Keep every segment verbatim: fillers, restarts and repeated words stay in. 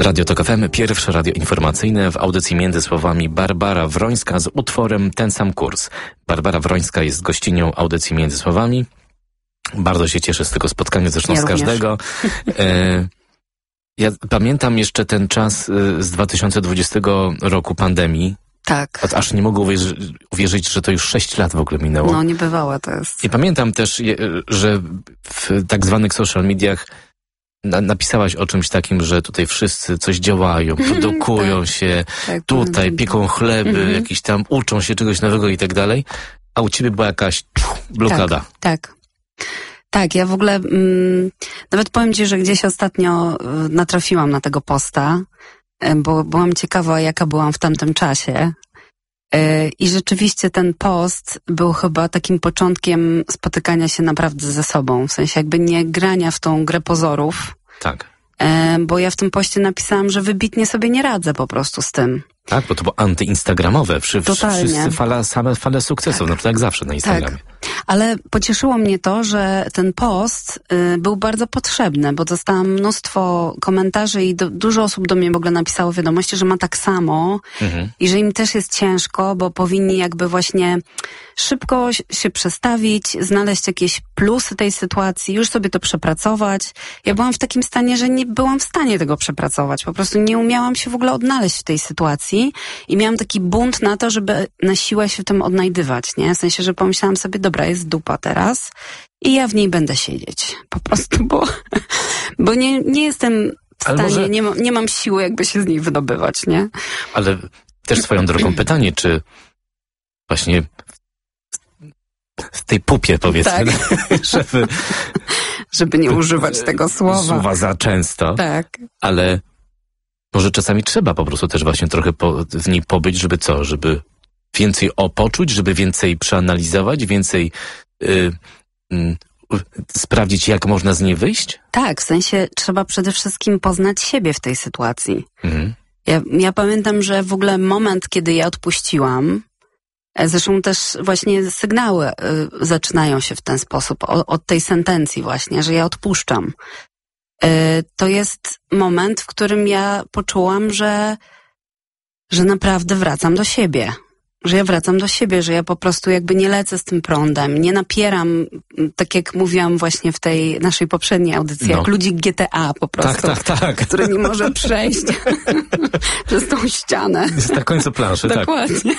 Radio Tok F M, pierwsze radio informacyjne, w audycji między słowami Barbara Wrońska z utworem Ten sam kurs. Barbara Wrońska jest gościnią audycji między słowami. Bardzo się cieszę z tego spotkania, zresztą ja z każdego. E, ja pamiętam jeszcze ten czas z dwa tysiące dwudziestego roku pandemii. Tak. Aż nie mogę uwierzyć, uwierzyć, że to już sześć lat w ogóle minęło. No, niebywałe to jest. I pamiętam też, że w tak zwanych social mediach Na, napisałaś o czymś takim, że tutaj wszyscy coś działają, produkują tak, się, tak, tutaj tak. pieką chleby, mm-hmm. jakieś tam uczą się czegoś nowego i tak dalej, a u ciebie była jakaś pff, blokada. Tak, tak. Tak, ja w ogóle mm, nawet powiem ci, że gdzieś ostatnio y, natrafiłam na tego posta, y, bo byłam ciekawa, jaka byłam w tamtym czasie. Y, I rzeczywiście ten post był chyba takim początkiem spotykania się naprawdę ze sobą. W sensie jakby nie grania w tą grę pozorów. Tak. Y, bo ja w tym poście napisałam, że wybitnie sobie nie radzę po prostu z tym. Tak, bo to było antyinstagramowe. Wszy, Totalnie. Wszyscy fala, same fale sukcesów, tak. No to jak zawsze na Instagramie. Tak. Ale pocieszyło mnie to, że ten post y, był bardzo potrzebny, bo dostałam mnóstwo komentarzy i do, dużo osób do mnie w ogóle napisało wiadomości, że ma tak samo mhm. i że im też jest ciężko, bo powinni jakby właśnie szybko się przestawić, znaleźć jakieś plusy tej sytuacji, już sobie to przepracować. Ja byłam w takim stanie, że nie byłam w stanie tego przepracować. Po prostu nie umiałam się w ogóle odnaleźć w tej sytuacji i miałam taki bunt na to, żeby na siłę się w tym odnajdywać, nie? W sensie, że pomyślałam sobie, dobra, jest dupa teraz i ja w niej będę siedzieć. Po prostu, bo, bo nie, nie jestem w stanie, może... nie, ma, nie mam siły jakby się z niej wydobywać, nie? Ale też swoją drogą pytanie, czy właśnie w tej pupie, powiedzmy, tak. żeby, żeby nie używać tego słowa. Słowa za często. Tak. Ale może czasami trzeba po prostu też właśnie trochę po, w niej pobyć, żeby co? Żeby więcej opoczuć, żeby więcej przeanalizować, więcej y, y, sprawdzić, jak można z niej wyjść? Tak, w sensie trzeba przede wszystkim poznać siebie w tej sytuacji. Mhm. Ja, ja pamiętam, że w ogóle moment, kiedy ja odpuściłam, zresztą też właśnie sygnały y, zaczynają się w ten sposób, o, od tej sentencji właśnie, że ja odpuszczam. Y, to jest moment, w którym ja poczułam, że, że naprawdę wracam do siebie. Że ja wracam do siebie, że ja po prostu jakby nie lecę z tym prądem, nie napieram, tak jak mówiłam właśnie w tej naszej poprzedniej audycji, no. jak ludzik G T A po prostu, tak, tak, tak. który nie może przejść przez tą ścianę. Jest na końcu planszy, tak. Dokładnie.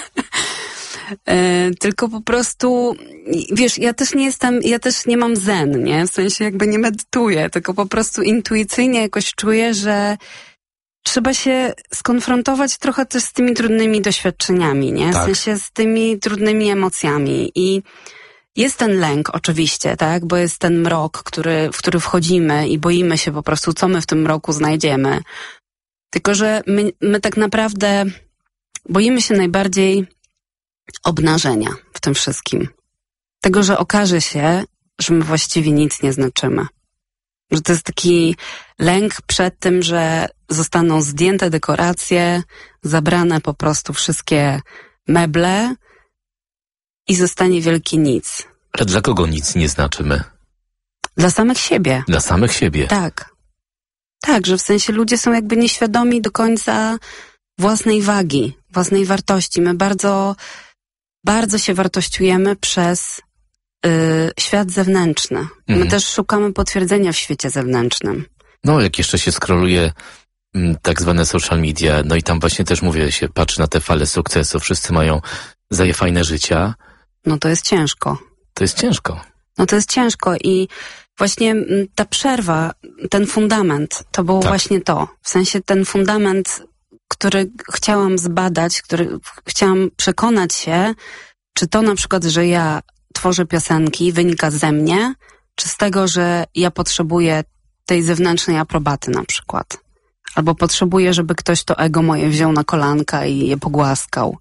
E, tylko po prostu, wiesz, ja też nie jestem, ja też nie mam zen, nie? W sensie jakby nie medytuję, tylko po prostu intuicyjnie jakoś czuję, że trzeba się skonfrontować trochę też z tymi trudnymi doświadczeniami, nie? W tak. sensie z tymi trudnymi emocjami. I jest ten lęk oczywiście, tak? Bo jest ten mrok, który, w który wchodzimy i boimy się po prostu, co my w tym mroku znajdziemy. Tylko że my, my tak naprawdę boimy się najbardziej obnażenia w tym wszystkim. Tego, że okaże się, że my właściwie nic nie znaczymy. Że to jest taki lęk przed tym, że zostaną zdjęte dekoracje, zabrane po prostu wszystkie meble i zostanie wielkie nic. Ale dla kogo nic nie znaczymy? Dla samych siebie. Dla samych siebie. Tak. Tak, że w sensie ludzie są jakby nieświadomi do końca własnej wagi, własnej wartości. My bardzo, bardzo się wartościujemy przez y, świat zewnętrzny. My mhm. też szukamy potwierdzenia w świecie zewnętrznym. No, jak jeszcze się skroluje m, tak zwane social media, no i tam właśnie też mówię, się patrzy na te fale sukcesu, wszyscy mają zaje fajne życia. No to jest ciężko. To jest ciężko. No to jest ciężko i właśnie ta przerwa, ten fundament, to było tak. właśnie to. W sensie ten fundament, który chciałam zbadać, który chciałam przekonać się, czy to na przykład, że ja tworzę piosenki, wynika ze mnie, czy z tego, że ja potrzebuję tej zewnętrznej aprobaty na przykład. Albo potrzebuję, żeby ktoś to ego moje wziął na kolanka i je pogłaskał.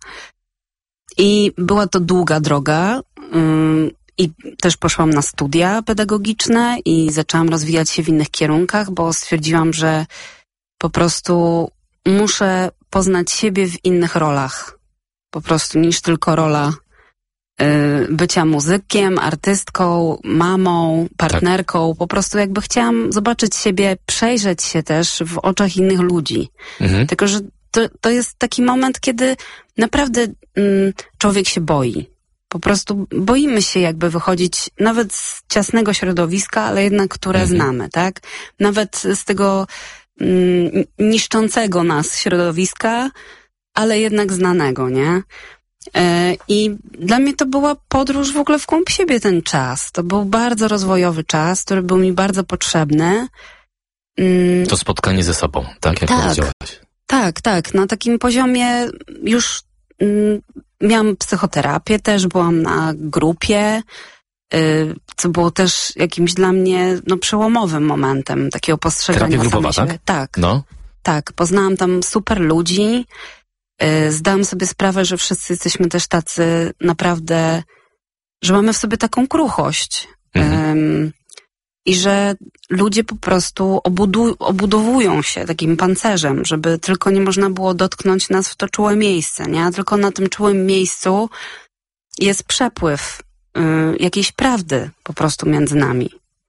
I była to długa droga yy, i też poszłam na studia pedagogiczne i zaczęłam rozwijać się w innych kierunkach, bo stwierdziłam, że po prostu muszę poznać siebie w innych rolach. Po prostu niż tylko rola bycia muzykiem, artystką, mamą, partnerką. Tak. Po prostu jakby chciałam zobaczyć siebie, przejrzeć się też w oczach innych ludzi. Mhm. Tylko, że to, to jest taki moment, kiedy naprawdę mm, człowiek się boi. Po prostu boimy się jakby wychodzić nawet z ciasnego środowiska, ale jednak które mhm. znamy, tak? Nawet z tego mm, niszczącego nas środowiska, ale jednak znanego, nie? I dla mnie to była podróż w ogóle w głąb siebie ten czas. To był bardzo rozwojowy czas, który był mi bardzo potrzebny. To spotkanie ze sobą, tak? Jak tak, powiedziałaś. Tak, tak. Na takim poziomie już mm, miałam psychoterapię, też byłam na grupie, y, co było też jakimś dla mnie no, przełomowym momentem takiego postrzegania Terapia grupowa, samej tak? siebie. Tak, no. tak. Poznałam tam super ludzi. Zdałam sobie sprawę, że wszyscy jesteśmy też tacy naprawdę, że mamy w sobie taką kruchość. Mhm. Um, I że ludzie po prostu obudu- obudowują się takim pancerzem, żeby tylko nie można było dotknąć nas w to czułe miejsce, nie? A tylko na tym czułym miejscu jest przepływ y, jakiejś prawdy po prostu między nami.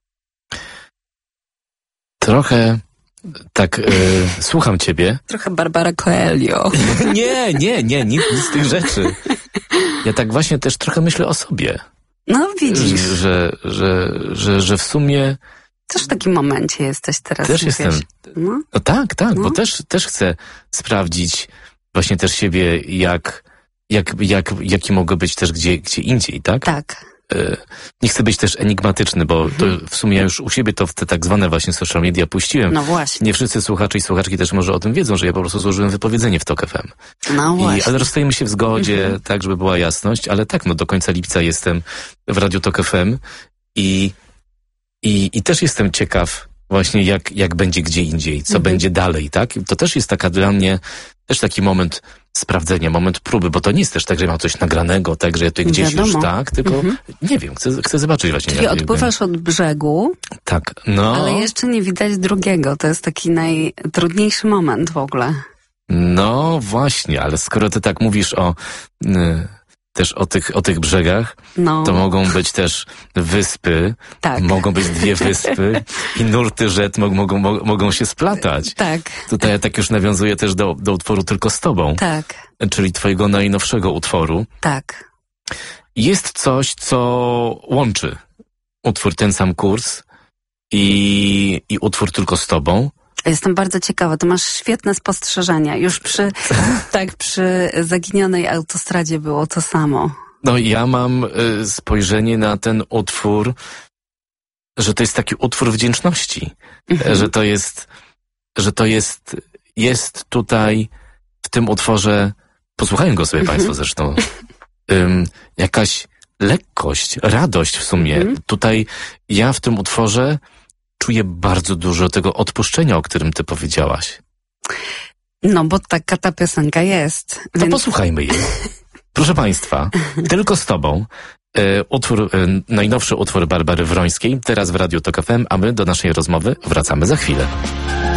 Trochę... Tak, e, słucham ciebie. Trochę Barbara Coelho. nie, nie, nie, nic, nic z tych rzeczy. Ja tak właśnie też trochę myślę o sobie. No widzisz. Że, że, że, że w sumie... Też w takim momencie jesteś teraz. Też jestem. No? No tak, tak, no. bo też, też chcę sprawdzić właśnie też siebie, jak, jak, jak, jaki mogę być też gdzie, gdzie indziej, tak? Tak. Nie chcę być też enigmatyczny, bo to w sumie ja już u siebie to w te tak zwane właśnie social media puściłem. No właśnie. Nie wszyscy słuchacze i słuchaczki też może o tym wiedzą, że ja po prostu złożyłem wypowiedzenie w Tok F M. No właśnie. I, ale rozstajemy się w zgodzie, mhm. tak, żeby była jasność, ale tak, no do końca lipca jestem w Radiu Tok F M i, i, i też jestem ciekaw właśnie jak, jak będzie gdzie indziej, co mhm. będzie dalej, tak? To też jest taka dla mnie, też taki moment sprawdzenia, moment próby, bo to nie jest też tak, że mam coś nagranego, tak, że ja tutaj gdzieś Wiadomo. już tak, tylko mhm. nie wiem, chcę, chcę zobaczyć właśnie. Czyli odpływasz od brzegu, tak, no. ale jeszcze nie widać drugiego. To jest taki najtrudniejszy moment w ogóle. No właśnie, ale skoro ty tak mówisz o y, też o tych, o tych brzegach, no. to mogą być też wyspy, tak. mogą być dwie wyspy i nurty rzek mogą, mogą, mogą się splatać. Tak. Tutaj ja tak już nawiązuję też do, do utworu Tylko z tobą. Tak. Czyli twojego najnowszego utworu. Tak. Jest coś, co łączy utwór Ten Sam Kurs i, i utwór Tylko z tobą. Jestem bardzo ciekawa, to masz świetne spostrzeżenia. Już przy, tak, przy Zaginionej autostradzie było to samo. No ja mam y, spojrzenie na ten utwór, że to jest taki utwór wdzięczności. Mhm. Że to jest, że to jest, jest tutaj w tym utworze, posłuchają go sobie mhm. Państwo zresztą, ym, jakaś lekkość, radość w sumie. Mhm. Tutaj ja w tym utworze czuję bardzo dużo tego odpuszczenia, o którym ty powiedziałaś. No, bo taka ta piosenka jest. To więc... posłuchajmy jej. Proszę Państwa, Tylko z tobą. E, utwór, e, najnowszy utwór Barbary Wrońskiej, teraz w Radiu Tok F M, a my do naszej rozmowy wracamy za chwilę.